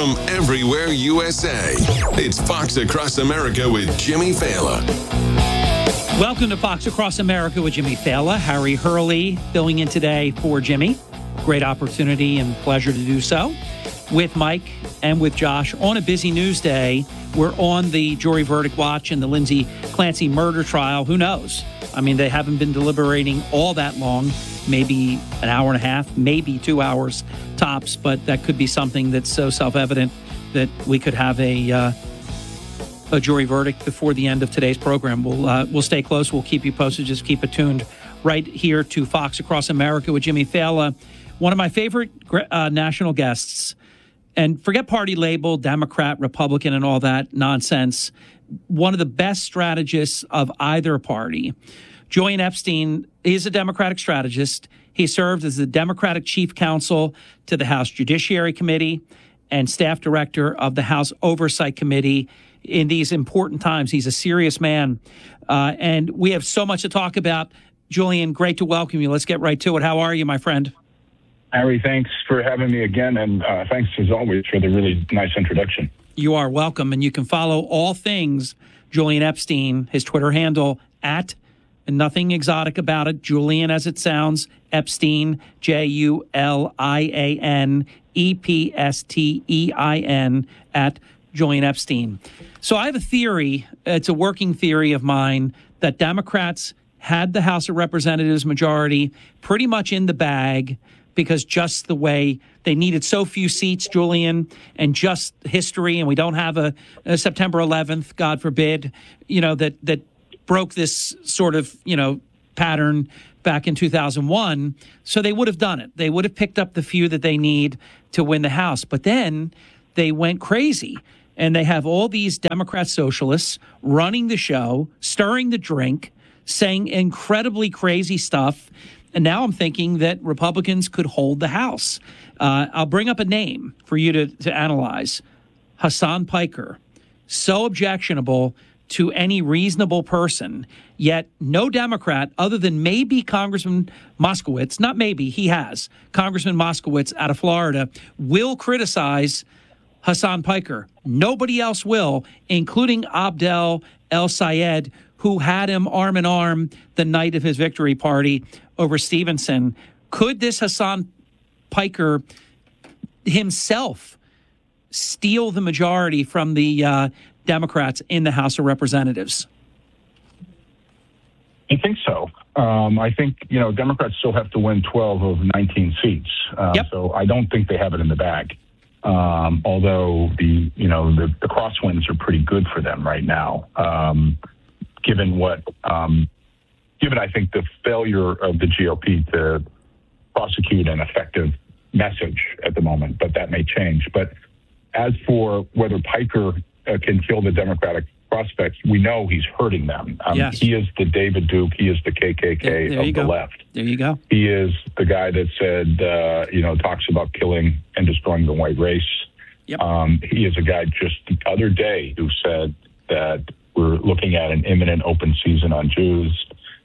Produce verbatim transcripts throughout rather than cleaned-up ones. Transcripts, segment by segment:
from everywhere U S A. It's Fox Across America with Jimmy Failla. Welcome to Fox Across America with Jimmy Failla. Harry Hurley filling in today for Jimmy. Great opportunity and pleasure to do so with Mike and with Josh on a busy news day. We're on the jury verdict watch in the Lindsay Clancy murder trial. Who knows? I mean, they haven't been deliberating all that long, maybe an hour and a half, maybe two hours tops, but that could be something that's so self-evident that we could have a uh, a jury verdict before the end of today's program. We'll uh, we'll stay close. We'll keep you posted. Just keep it tuned right here to Fox Across America with Jimmy Failla, one of my favorite uh, national guests. And forget party label, Democrat, Republican, and all that nonsense. One of the best strategists of either party. Julian Epstein is a Democratic strategist. He served as the Democratic chief counsel to the House Judiciary Committee and staff director of the House Oversight Committee in these important times. He's a serious man. Uh, and we have so much to talk about. Julian, great to welcome you. Let's get right to it. How are you, my friend? Harry, thanks for having me again, and uh, thanks, as always, for the really nice introduction. You are welcome, and you can follow all things Julian Epstein, his Twitter handle, at, and nothing exotic about it, Julian as it sounds, Epstein, J U L I A N E P S T E I N, at Julian Epstein. So I have a theory, it's a working theory of mine, that Democrats had the House of Representatives majority pretty much in the bag, because just the way they needed so few seats, Julian, and just history, and we don't have a, a September eleventh, God forbid, you know, that that broke this sort of, you know, pattern back in two thousand one. So they would have done it. They would have picked up the few that they need to win the House. But then they went crazy, and they have all these Democrat socialists running the show, stirring the drink, saying incredibly crazy stuff. And now I'm thinking that Republicans could hold the House. Uh, I'll bring up a name for you to, to analyze. Hasan Piker. So objectionable to any reasonable person, yet no Democrat, other than maybe Congressman Moskowitz, not maybe, he has, Congressman Moskowitz out of Florida, will criticize Hasan Piker. Nobody else will, including Abdel El-Sayed, who had him arm in arm the night of his victory party over Stevenson. Could this Hasan Piker himself steal the majority from the uh, Democrats in the House of Representatives? I think so. Um, I think, you know, Democrats still have to win twelve of nineteen seats. Uh, yep. So I don't think they have it in the bag. Um, although the, you know, the, the crosswinds are pretty good for them right now. Um, given what, um, given, I think, the failure of the G O P to prosecute an effective message at the moment, but that may change. But as for whether Piker uh, can kill the Democratic prospects, we know he's hurting them. Um, yes. He is the David Duke. He is the K K K there, there of the go. left. There you go. He is the guy that said, uh, you know, talks about killing and destroying the white race. Yep. Um, he is a guy just the other day who said that we're looking at an imminent open season on Jews.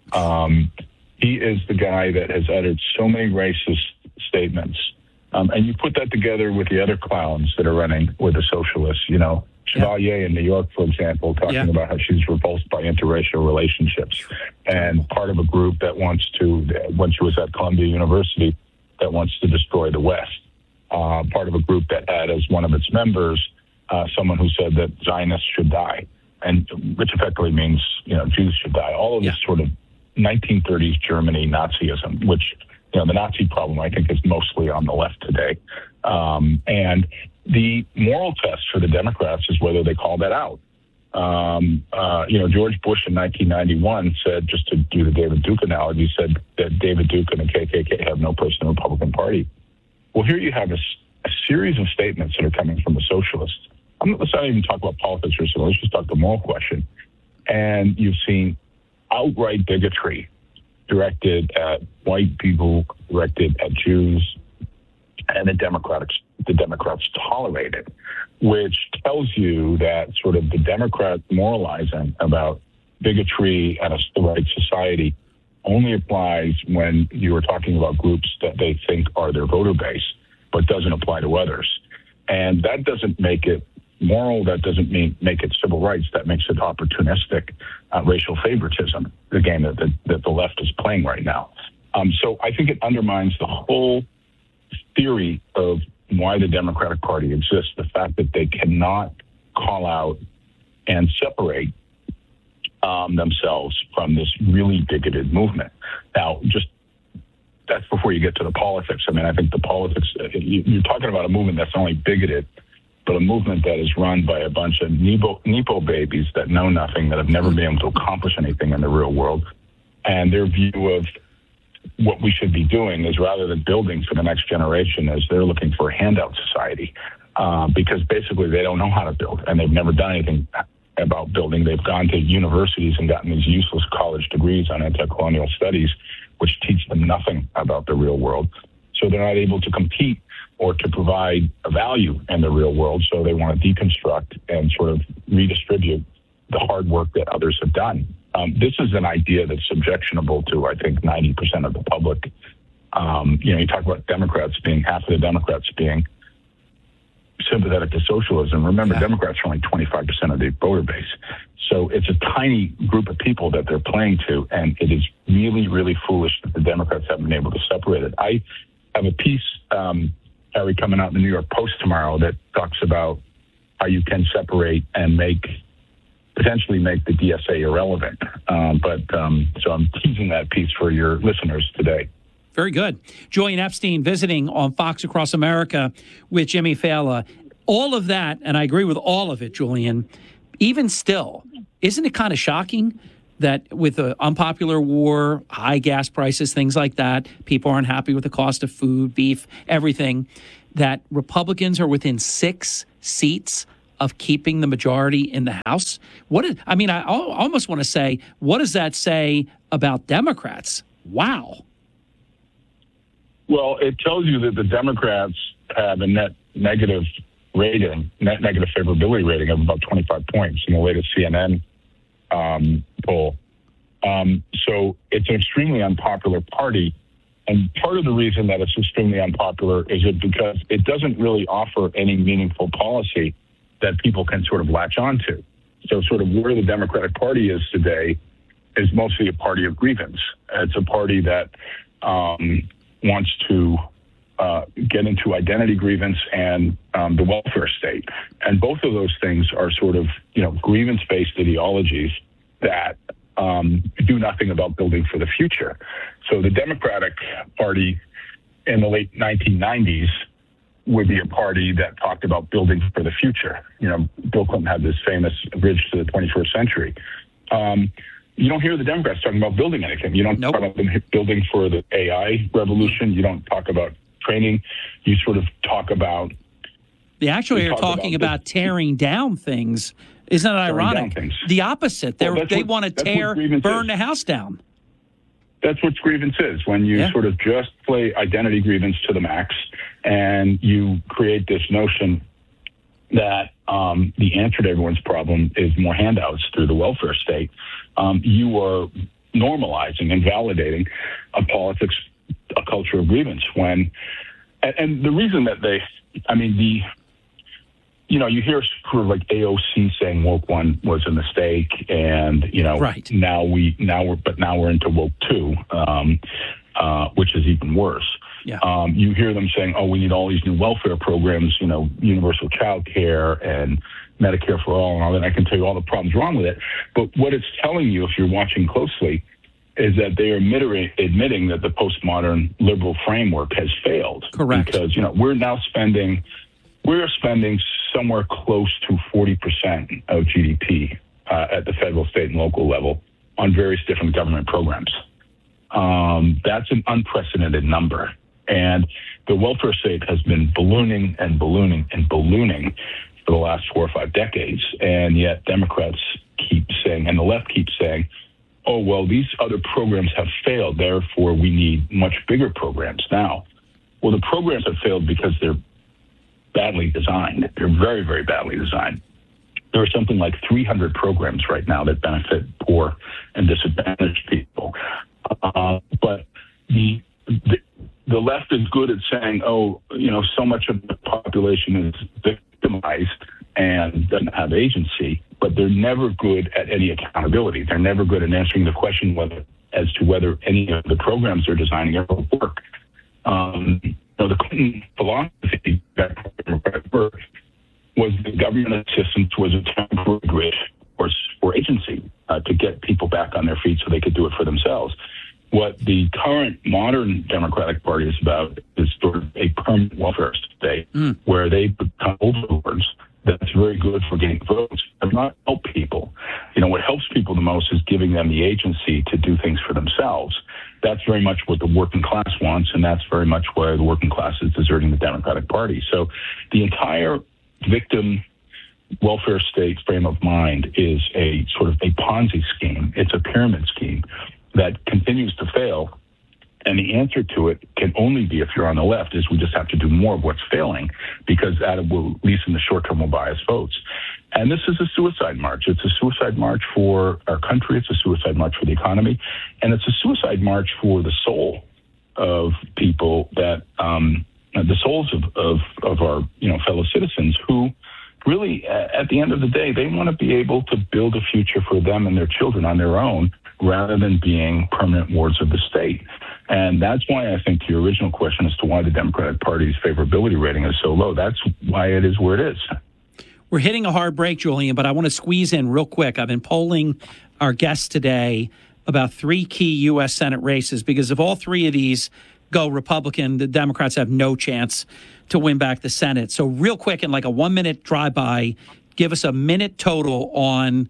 Um, he is the guy that has uttered so many racist statements. Um, and you put that together with the other clowns that are running with the socialists, you know, Chevalier yeah. in New York, for example, talking yeah. about how she's repulsed by interracial relationships, and part of a group that wants to, when she was at Columbia University, that wants to destroy the West. Uh, part of a group that had as one of its members uh, someone who said that Zionists should die, and which effectively means, you know, Jews should die. All of this yeah. sort of nineteen thirties Germany Nazism, which, you know, the Nazi problem, I think, is mostly on the left today. Um, and the moral test for the Democrats is whether they call that out. Um, uh, you know, George Bush in nineteen ninety-one said, just to do the David Duke analogy, said that David Duke and the K K K have no place in the Republican Party. Well, here you have a, a series of statements that are coming from the socialists. I'm not, let's not even talk about politics or so. Let's just talk the moral question. And you've seen outright bigotry directed at white people, directed at Jews, and the Democrats, the Democrats tolerate it, which tells you that sort of the Democrat moralizing about bigotry and a civil rights society only applies when you are talking about groups that they think are their voter base, but doesn't apply to others. And that doesn't make it moral. That doesn't mean make it civil rights. That makes it opportunistic uh, racial favoritism, the game that the, that the left is playing right now. Um, so I think it undermines the whole theory of why the Democratic Party exists, the fact that they cannot call out and separate um, themselves from this really bigoted movement. Now, just that's before you get to the politics. I mean, I think the politics, you're talking about a movement that's not only bigoted, but a movement that is run by a bunch of Nepo, Nepo babies that know nothing, that have never been able to accomplish anything in the real world. And their view of what we should be doing is, rather than building for the next generation, is they're looking for a handout society uh, because basically they don't know how to build, and they've never done anything about building. They've gone to universities and gotten these useless college degrees on anti-colonial studies, which teach them nothing about the real world. So they're not able to compete or to provide a value in the real world. So they want to deconstruct and sort of redistribute the hard work that others have done. Um, this is an idea that's objectionable to, I think, ninety percent of the public. Um, you know, you talk about Democrats being, half of the Democrats being sympathetic to socialism. Remember, yeah. Democrats are only twenty-five percent of the voter base. So it's a tiny group of people that they're playing to, and it is really, really foolish that the Democrats haven't been able to separate it. I have a piece, um, Harry, coming out in the New York Post tomorrow that talks about how you can separate and make, potentially make the D S A irrelevant. Um, but um, so I'm teasing that piece for your listeners today. Very good. Julian Epstein visiting on Fox Across America with Jimmy Failla. All of that, and I agree with all of it, Julian, even still, isn't it kind of shocking that with the unpopular war, high gas prices, things like that, people aren't happy with the cost of food, beef, everything, that Republicans are within six seats of keeping the majority in the House? What is, I mean, I almost want to say, what does that say about Democrats? Wow. Well, it tells you that the Democrats have a net negative rating, net negative favorability rating of about twenty-five points in the latest C N N um, poll. Um, so it's an extremely unpopular party. And part of the reason that it's extremely unpopular is it because it doesn't really offer any meaningful policy that people can sort of latch onto. So sort of where the Democratic Party is today is mostly a party of grievance. It's a party that um, wants to uh, get into identity grievance and um, the welfare state. And both of those things are sort of, you know, grievance-based ideologies that um, do nothing about building for the future. So the Democratic Party in the late nineteen nineties would be a party that talked about building for the future. You know, Bill Clinton had this famous bridge to the twenty-first century. Um, you don't hear the Democrats talking about building anything. You don't nope. talk about them building for the A I revolution. You don't talk about training. You sort of talk about... They actually are talking about, about tearing down things. Isn't that ironic? The opposite. Well, they what, want to tear, burn is. the house down. That's what grievance is, when you yeah. sort of just play identity grievance to the max and you create this notion that um, the answer to everyone's problem is more handouts through the welfare state. Um, you are normalizing and validating a politics, a culture of grievance. When, and, and the reason that they, I mean, the, you know, you hear sort of like A O C saying woke one was a mistake, and you know, right. now we now we're but now we're into woke two, um, uh, which is even worse. Yeah. Um, you hear them saying, "Oh, we need all these new welfare programs, you know, universal child care and Medicare for all, and all that." I can tell you all the problems wrong with it. But what it's telling you, if you're watching closely, is that they are admitting, admitting that the postmodern liberal framework has failed. Correct. Because you know we're now spending. We're spending somewhere close to forty percent of G D P uh, at the federal, state, and local level on various different government programs. Um, that's an unprecedented number. And the welfare state has been ballooning and ballooning and ballooning for the last four or five decades. And yet Democrats keep saying, and the left keeps saying, oh, well, these other programs have failed, therefore we need much bigger programs now. Well, the programs have failed because they're badly designed. They're very, very badly designed. There are something like three hundred programs right now that benefit poor and disadvantaged people. Uh, but the the, the left is good at saying, oh, you know, so much of the population is victimized and doesn't have agency, but they're never good at any accountability. They're never good at answering the question whether as to whether any of the programs they're designing ever work. Um, you know, the Clinton philosophy that was the government assistance was a temporary bridge for, for agency uh, to get people back on their feet so they could do it for themselves. What the current modern Democratic Party is about is sort of a permanent welfare state mm. where they become overlords. That's very good for getting votes, but not help people. You know, what helps people the most is giving them the agency to do things for themselves. That's very much what the working class wants, and that's very much why the working class is deserting the Democratic Party. So the entire victim welfare state frame of mind is a sort of a Ponzi scheme. It's a pyramid scheme that continues to fail. And the answer to it can only be, if you're on the left, is we just have to do more of what's failing, because that will, at least in the short term, will buy us votes. And this is a suicide march. It's a suicide march for our country. It's a suicide march for the economy. And it's a suicide march for the soul of people that, um, the souls of, of, of our, you know, fellow citizens who really, at the end of the day, they want to be able to build a future for them and their children on their own, rather than being permanent wards of the state. And that's why I think your original question as to why the Democratic Party's favorability rating is so low, that's why it is where it is. We're hitting a hard break, Julian, but I want to squeeze in real quick. I've been polling our guests today about three key U S Senate races, because if all three of these go Republican, the Democrats have no chance to win back the Senate. So real quick, in like a one-minute drive-by, give us a minute total on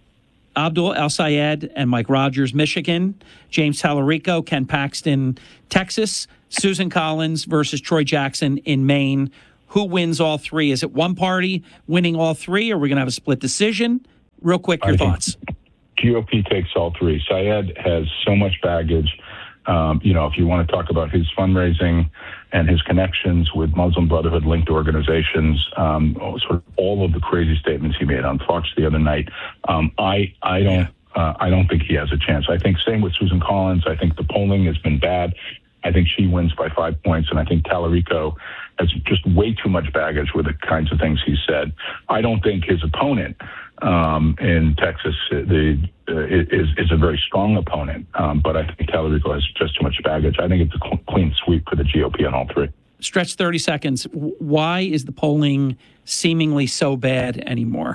Abdul El-Sayed and Mike Rogers, Michigan, James Tallarico, Ken Paxton, Texas, Susan Collins versus Troy Jackson in Maine. Who wins all three? Is it one party winning all three, or are we going to have a split decision? Real quick, your I thoughts. G O P takes all three. Syed has so much baggage. Um, you know, if you want to talk about his fundraising and his connections with Muslim Brotherhood-linked organizations, um, sort of all of the crazy statements he made on Fox the other night, um, I I don't uh, I don't think he has a chance. I think same with Susan Collins. I think the polling has been bad. I think she wins by five points, and I think Tallarico has just way too much baggage with the kinds of things he said. I don't think his opponent um, in Texas the, uh, is, is a very strong opponent, um, but I think Tallarico has just too much baggage. I think it's a cl- clean sweep for the G O P on all three. Stretch thirty seconds. Why is the polling seemingly so bad anymore?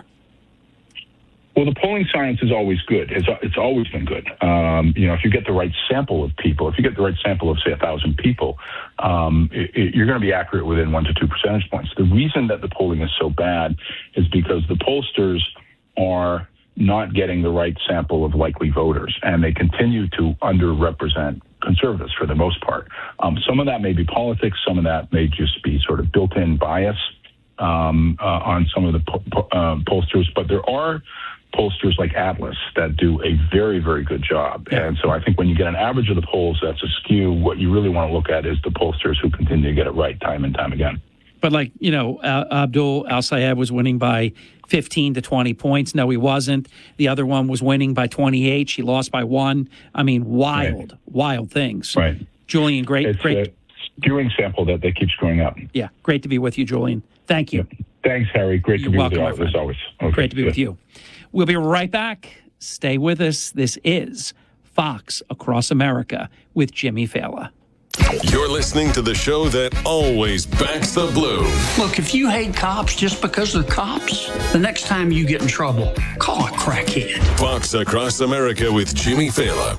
Well, the polling science is always good. It's, it's always been good. Um, you know, if you get the right sample of people, if you get the right sample of, say, a thousand people, um, it, it, you're going to be accurate within one to two percentage points. The reason that the polling is so bad is because the pollsters are not getting the right sample of likely voters, and they continue to underrepresent conservatives for the most part. Um, some of that may be politics. Some of that may just be sort of built-in bias um, uh, on some of the po- po- uh, pollsters, but there are pollsters like Atlas that do a very, very good job. Yeah. And so I think when you get an average of the polls that's askew, what you really want to look at is the pollsters who continue to get it right time and time again. But like, you know, uh, Abdul El-Sayed was winning by fifteen to twenty points. No, he wasn't. The other one was winning by twenty-eight. She lost by one. I mean, wild, right. wild things. Right. Julian, great. It's great. a skewing sample that they keep screwing up. Yeah, great to be with you, Julian. Thank you. Yeah. Thanks, Harry. Great You're to be welcome, with you as always. Okay. Great to be yeah. with you. We'll be right back. Stay with us. This is Fox Across America with Jimmy Fallon. You're listening to the show that always backs the blue. Look, if you hate cops just because they're cops, the next time you get in trouble, call a crackhead. Fox Across America with Jimmy Fallon.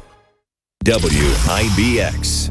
W I B X.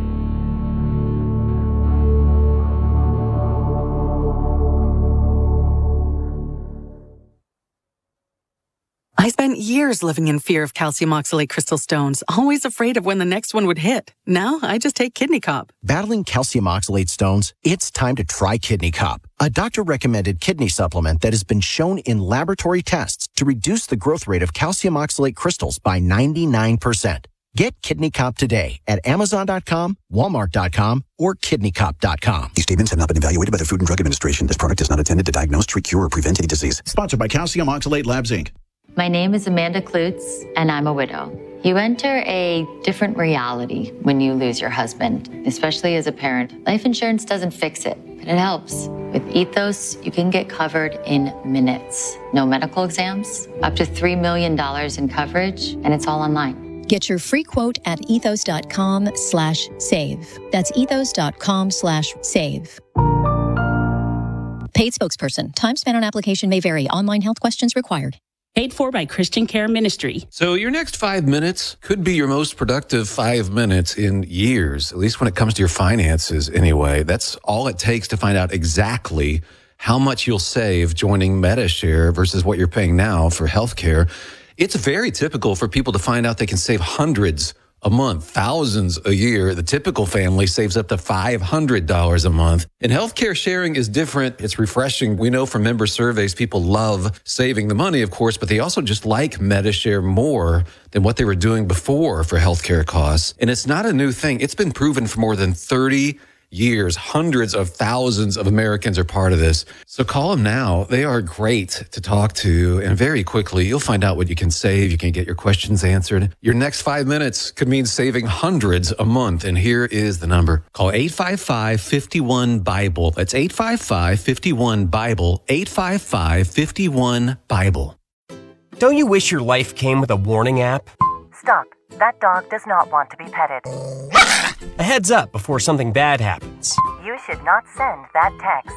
I spent years living in fear of calcium oxalate crystal stones, always afraid of when the next one would hit. Now I just take Kidney Cop. Battling calcium oxalate stones? It's time to try Kidney Cop, a doctor-recommended kidney supplement that has been shown in laboratory tests to reduce the growth rate of calcium oxalate crystals by ninety-nine percent. Get Kidney Cop today at Amazon dot com, Walmart dot com, or Kidney Cop dot com. These statements have not been evaluated by the Food and Drug Administration. This product is not intended to diagnose, treat, cure, or prevent any disease. Sponsored by Calcium Oxalate Labs, Incorporated. My name is Amanda Klutz, and I'm a widow. You enter a different reality when you lose your husband, especially as a parent. Life insurance doesn't fix it, but it helps. With Ethos, you can get covered in minutes. No medical exams, up to three million dollars in coverage, and it's all online. Get your free quote at ethos.com slash save. That's ethos.com slash save. Paid spokesperson. Time spent on application may vary. Online health questions required. Paid for by Christian Care Ministry. So your next five minutes could be your most productive five minutes in years, at least when it comes to your finances anyway. That's all it takes to find out exactly how much you'll save joining MediShare versus what you're paying now for healthcare. It's very typical for people to find out they can save hundreds a month, thousands a year. The typical family saves up to five hundred dollars a month. And healthcare sharing is different. It's refreshing. We know from member surveys, people love saving the money, of course, but they also just like MediShare more than what they were doing before for healthcare costs. And it's not a new thing. It's been proven for more than thirty years. Hundreds of thousands of Americans are part of this. So call them now. They are great to talk to. And very quickly, you'll find out what you can save. You can get your questions answered. Your next five minutes could mean saving hundreds a month. And here is the number. Call eight five five, five one, Bible. That's eight five five, five one, Bible. eight five five, five one, Bible. Don't you wish your life came with a warning app? Stop. That dog does not want to be petted. A heads up before something bad happens. You should not send that text.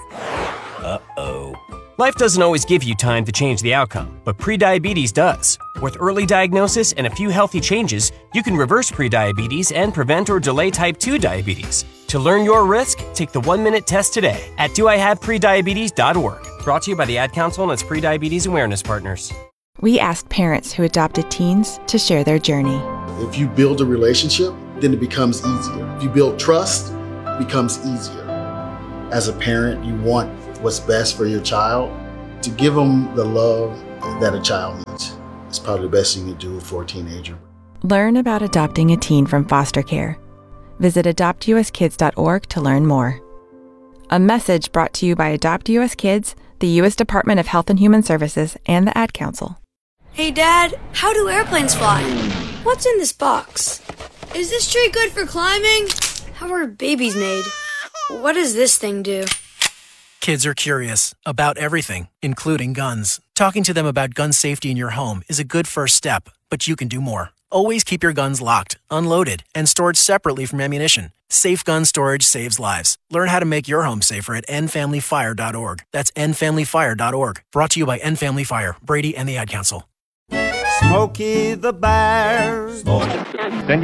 Uh-oh. Life doesn't always give you time to change the outcome, but prediabetes does. With early diagnosis and a few healthy changes, you can reverse prediabetes and prevent or delay type two diabetes. To learn your risk, take the one-minute test today at do I have prediabetes dot org. Brought to you by the Ad Council and its prediabetes awareness partners. We asked parents who adopted teens to share their journey. If you build a relationship, then it becomes easier. If you build trust, it becomes easier. As a parent, you want what's best for your child. To give them the love that a child needs is probably the best thing you can do for a teenager. Learn about adopting a teen from foster care. Visit adopt u s kids dot org to learn more. A message brought to you by Adopt U S Kids, the U S Department of Health and Human Services, and the Ad Council. Hey, Dad, how do airplanes fly? What's in this box? Is this tree good for climbing? How are babies made? What does this thing do? Kids are curious about everything, including guns. Talking to them about gun safety in your home is a good first step, but you can do more. Always keep your guns locked, unloaded, and stored separately from ammunition. Safe gun storage saves lives. Learn how to make your home safer at end family fire dot org. That's end family fire dot org. Brought to you by End Family Fire, Brady, and the Ad Council. Smokey the Bear. Then